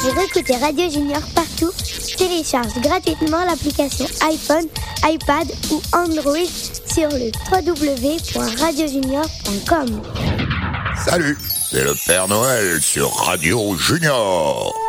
Pour écouter Radio Junior partout, télécharge gratuitement l'application iPhone, iPad ou Android sur le www.radiojunior.com. Salut, c'est le Père Noël sur Radio Junior.